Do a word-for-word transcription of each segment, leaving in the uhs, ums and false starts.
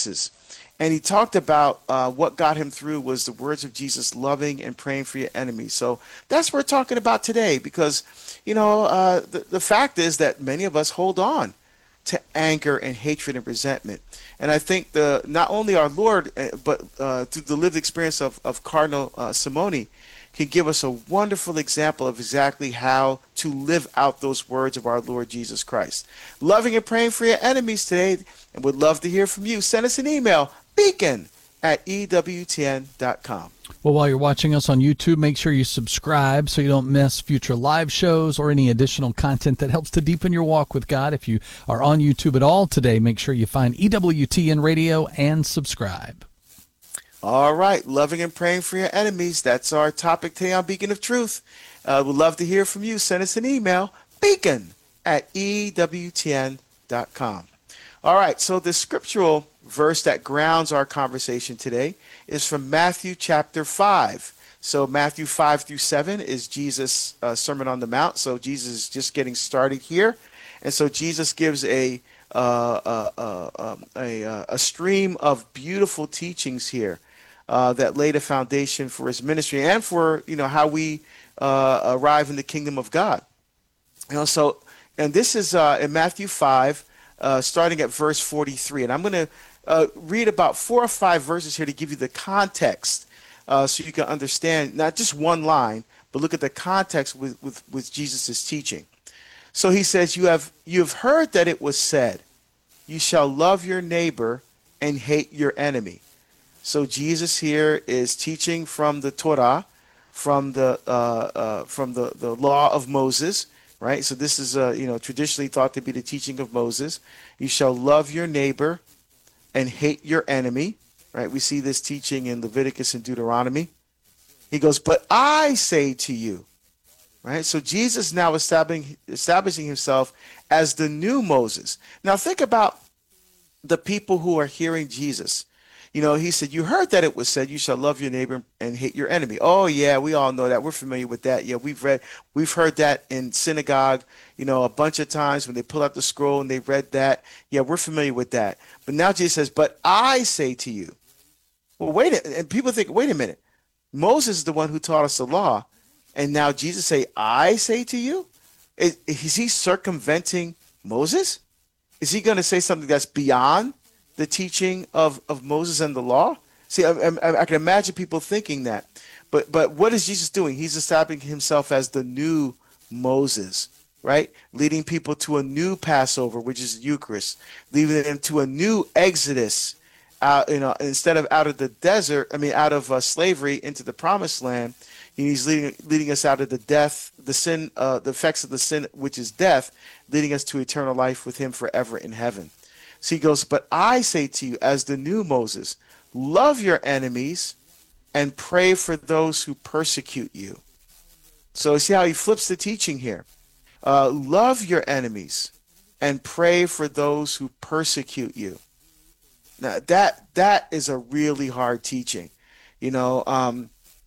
And he talked about uh, what got him through was the words of Jesus, loving and praying for your enemies. So that's what we're talking about today because, you know, uh, the, the fact is that many of us hold on to anger and hatred and resentment. And I think the not only our Lord, uh, but uh, through the lived experience of, of Cardinal uh, Simone, can give us a wonderful example of exactly how to live out those words of our Lord Jesus Christ. Loving and praying for your enemies today, and would love to hear from you. Send us an email, beacon at E W T N dot com. Well, while you're watching us on YouTube, make sure you subscribe so you don't miss future live shows or any additional content that helps to deepen your walk with God. If you are on YouTube at all today, make sure you find E W T N Radio and subscribe. All right, loving and praying for your enemies. That's our topic today on Beacon of Truth. Uh, we'd love to hear from you. Send us an email, beacon at E W T N dot com. All right, so the scriptural verse that grounds our conversation today is from Matthew chapter five. So Matthew five through seven is Jesus' uh, Sermon on the Mount. So Jesus is just getting started here. And so Jesus gives a uh, uh, uh, um, a, uh, a stream of beautiful teachings here uh, that laid a foundation for his ministry and for, you know, how we uh, arrive in the kingdom of God. You know, so, and this is uh, in Matthew five, uh, starting at verse forty-three. And I'm going to uh, read about four or five verses here to give you the context uh, so you can understand not just one line, but look at the context with, with, with Jesus' teaching. So he says, you have, you have heard that it was said, you shall love your neighbor and hate your enemy. So Jesus here is teaching from the Torah, from the uh, uh, from the, the law of Moses, right? So this is uh, you know traditionally thought to be the teaching of Moses. You shall love your neighbor and hate your enemy, right? We see this teaching in Leviticus and Deuteronomy. He goes, but I say to you, right? So Jesus now establishing establishing himself as the new Moses. Now think about the people who are hearing Jesus. You know, he said, you heard that it was said, you shall love your neighbor and hate your enemy. Oh, yeah, we all know that. We're familiar with that. Yeah, we've read, we've heard that in synagogue, you know, a bunch of times when they pull out the scroll and they read that. Yeah, we're familiar with that. But now Jesus says, but I say to you. Well, wait a and people think, wait a minute. Moses is the one who taught us the law. And now Jesus say, I say to you? Is, is he circumventing Moses? Is he going to say something that's beyond the teaching of, of Moses and the law? See, I, I, I can imagine people thinking that. But but what is Jesus doing? He's establishing himself as the new Moses, right? Leading people to a new Passover, which is the Eucharist, leading them to a new Exodus, uh, you know, instead of out of the desert, I mean, out of uh, slavery into the Promised Land. He's leading leading us out of the death, the sin, uh, the effects of the sin, which is death, leading us to eternal life with him forever in heaven. So he goes, but I say to you, as the new Moses, love your enemies and pray for those who persecute you. So see how he flips the teaching here. Uh, love your enemies and pray for those who persecute you. Now that that is a really hard teaching. You know, um,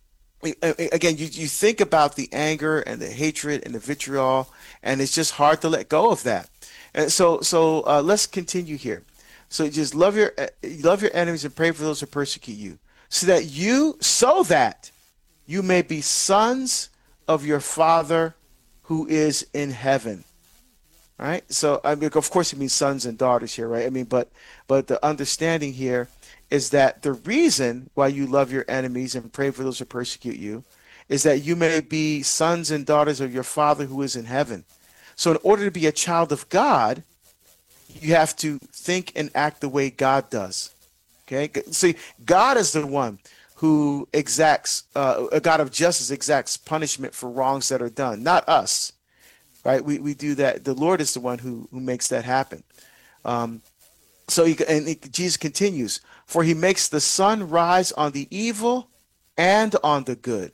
again, you, you think about the anger and the hatred and the vitriol, and it's just hard to let go of that. And so, so uh, let's continue here. So just love your love your enemies and pray for those who persecute you, so that you so that you may be sons of your Father who is in heaven. All right. So I mean, of course, it means sons and daughters here, right? I mean, but but the understanding here is that the reason why you love your enemies and pray for those who persecute you is that you may be sons and daughters of your Father who is in heaven. So in order to be a child of God, you have to think and act the way God does. Okay? See, God is the one who exacts, uh, a God of justice exacts punishment for wrongs that are done, not us. Right? We we do that. The Lord is the one who, who makes that happen. Um, so he, and he, Jesus continues, for he makes the sun rise on the evil and on the good,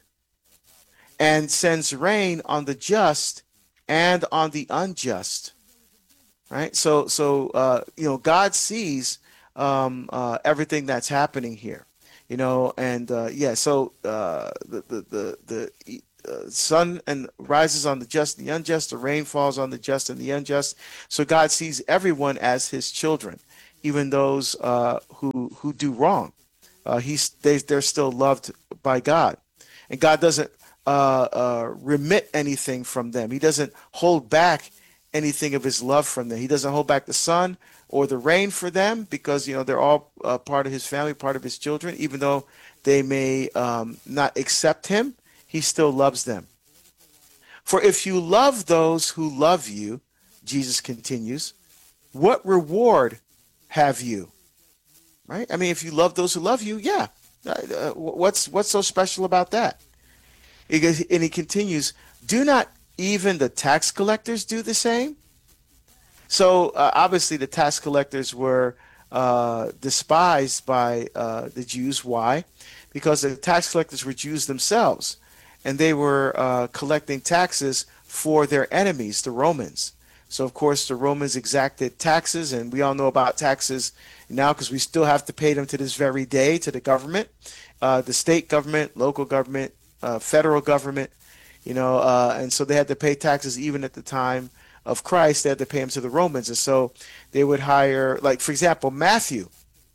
and sends rain on the just and on the unjust. Right? So, so uh, you know, God sees um, uh, everything that's happening here. You know, and uh, yeah, so uh, the the the the uh, sun and rises on the just and the unjust. The rain falls on the just and the unjust. So God sees everyone as His children. even those uh, who who do wrong. Uh, he's they, they're still loved by God, and God doesn't uh, uh, remit anything from them. He doesn't hold back anything of His love from them. He doesn't hold back the sun or the rain for them, because you know they're all uh, part of His family, part of His children. Even though they may um, not accept Him, He still loves them. For if you love those who love you, Jesus continues, what reward have you? Right? I mean, if you love those who love you, yeah. Uh, what's what's so special about that? He goes, and he continues, do not even the tax collectors do the same? So uh, obviously the tax collectors were uh, despised by uh, the Jews. Why? Because the tax collectors were Jews themselves, and they were uh, collecting taxes for their enemies, the Romans. So, of course, the Romans exacted taxes, and we all know about taxes now because we still have to pay them to this very day to the government, uh, the state government, local government, uh, federal government, you know, uh, and so they had to pay taxes even at the time of Christ. They had to pay them to the Romans, and so they would hire, like, for example, Matthew,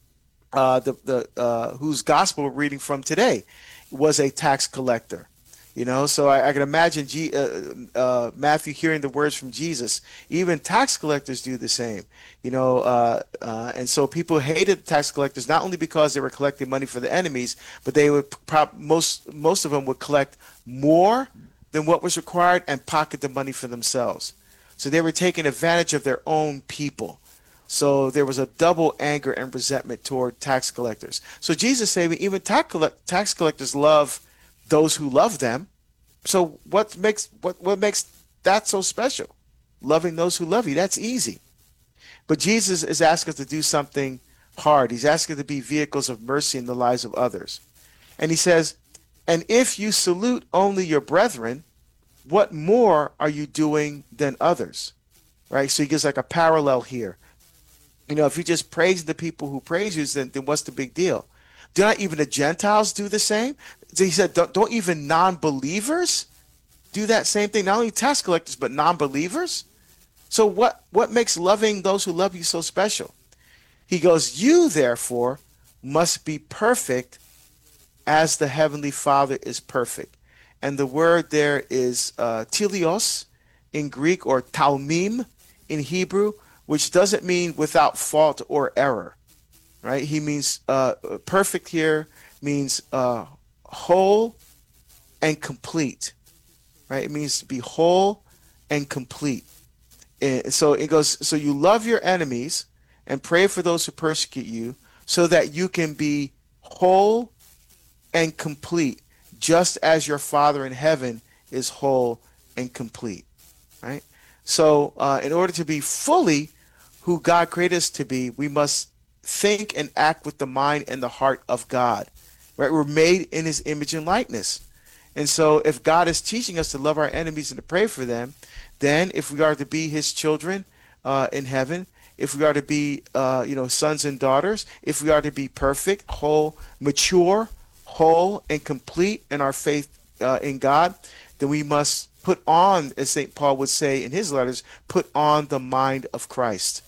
uh, the, the uh, whose gospel we're reading from today, was a tax collector. You know, so I, I can imagine G, uh, uh, Matthew hearing the words from Jesus. Even tax collectors do the same. You know, uh, uh, and so people hated tax collectors not only because they were collecting money for the enemies, but they would prop, most most of them would collect more than what was required and pocket the money for themselves. So they were taking advantage of their own people. So there was a double anger and resentment toward tax collectors. So Jesus said, even tax collect, tax collectors love those who love them. So what makes what what makes that so special? Loving those who love you, that's easy. But Jesus is asking us to do something hard. He's asking us to be vehicles of mercy in the lives of others. And he says, and if you salute only your brethren, what more are you doing than others? Right? So he gives like a parallel here. You know, if you just praise the people who praise you, then, then what's the big deal? Do not even the Gentiles do the same? He said, don't, don't even non-believers do that same thing? Not only tax collectors, but non-believers? So what, what makes loving those who love you so special? He goes, you, therefore, must be perfect as the Heavenly Father is perfect. And the word there is uh, teleos in Greek, or talmim in Hebrew, which doesn't mean without fault or error. Right? He means uh, perfect here means uh, whole and complete. Right? It means to be whole and complete. And so it goes, so you love your enemies and pray for those who persecute you so that you can be whole and complete, just as your Father in heaven is whole and complete. Right? So uh, in order to be fully who God created us to be, we must think and act with the mind and the heart of God. Right? We're made in His image and likeness. And so if God is teaching us to love our enemies and to pray for them, then if we are to be His children uh, in heaven, if we are to be uh, you know, sons and daughters, if we are to be perfect, whole, mature, whole, and complete in our faith uh, in God, then we must put on, as Saint Paul would say in his letters, put on the mind of Christ.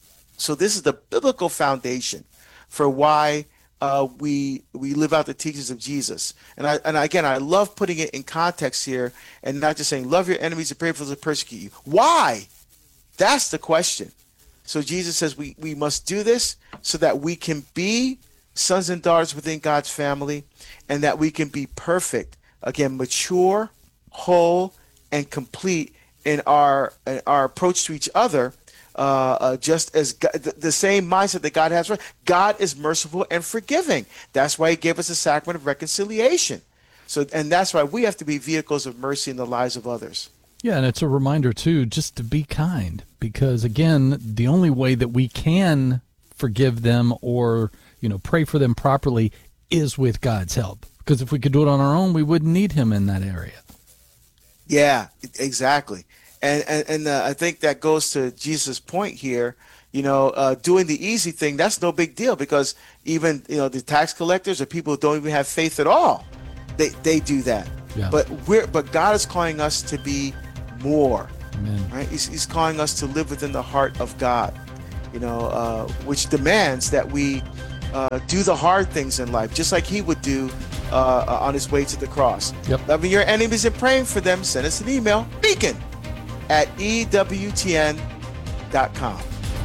So this is the biblical foundation for why uh, we we live out the teachings of Jesus. And I and again, I love putting it in context here and not just saying, love your enemies and pray for those who persecute you. Why? That's the question. So Jesus says we, we must do this so that we can be sons and daughters within God's family, and that we can be perfect, again, mature, whole, and complete in our in our approach to each other. Uh, uh, just as God, the, the same mindset that God has for us. God is merciful and forgiving. That's why He gave us the sacrament of reconciliation. So, and that's why we have to be vehicles of mercy in the lives of others. Yeah, and it's a reminder, too, just to be kind. Because, again, the only way that we can forgive them or, you know, pray for them properly is with God's help. Because if we could do it on our own, we wouldn't need Him in that area. Yeah, exactly. And and, and uh, I think that goes to Jesus' point here. You know, uh, doing the easy thing, that's no big deal, because even, you know, the tax collectors or people who don't even have faith at all, they they do that. Yeah. But we're but God is calling us to be more. Amen. Right? He's, he's calling us to live within the heart of God. you know, uh, which demands that we uh, do the hard things in life, just like he would do uh, uh, on his way to the cross. Yep. Loving your enemies and praying for them, send us an email, beacon at E W T N dot com.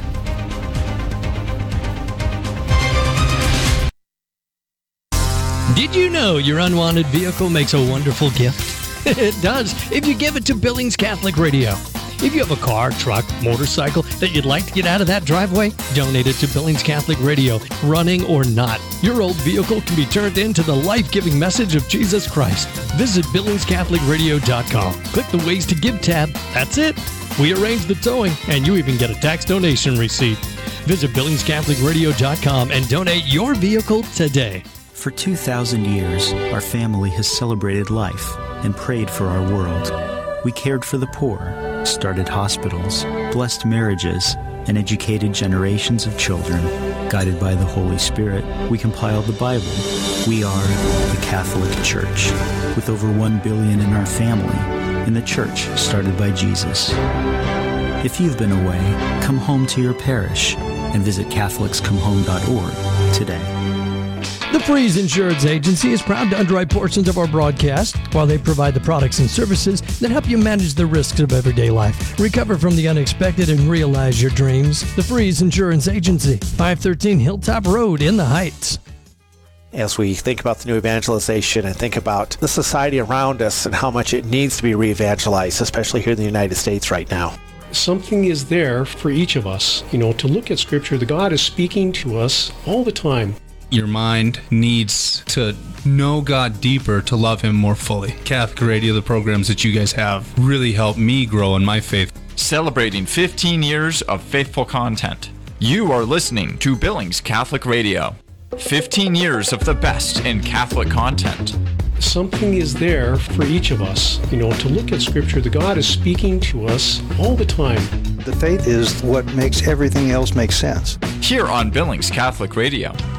Did you know your unwanted vehicle makes a wonderful gift? It does, if you give it to Billings Catholic Radio. If you have a car, truck, motorcycle that you'd like to get out of that driveway, donate it to Billings Catholic Radio, running or not. Your old vehicle can be turned into the life-giving message of Jesus Christ. Visit Billings Catholic Radio dot com. Click the Ways to Give tab. That's it. We arrange the towing, and you even get a tax donation receipt. Visit Billings Catholic Radio dot com and donate your vehicle today. For two thousand years, our family has celebrated life and prayed for our world. We cared for the poor, started hospitals, blessed marriages, and educated generations of children. Guided by the Holy Spirit, we compiled the Bible. We are the Catholic Church, with over one billion in our family, and the church started by Jesus. If you've been away, come home to your parish and visit Catholics Come Home dot org today. The Freeze Insurance Agency is proud to underwrite portions of our broadcast while they provide the products and services that help you manage the risks of everyday life, recover from the unexpected, and realize your dreams. The Freeze Insurance Agency, five thirteen Hilltop Road in the Heights. As we think about the new evangelization and think about the society around us and how much it needs to be re-evangelized, especially here in the United States right now. Something is there for each of us, you know, to look at Scripture. The God is speaking to us all the time. Your mind needs to know God deeper to love Him more fully. Catholic Radio, the programs that you guys have, really helped me grow in my faith. Celebrating fifteen years of faithful content. You are listening to Billings Catholic Radio. fifteen years of the best in Catholic content. Something is there for each of us, you know, to look at Scripture. The God is speaking to us all the time. The faith is what makes everything else make sense. Here on Billings Catholic Radio.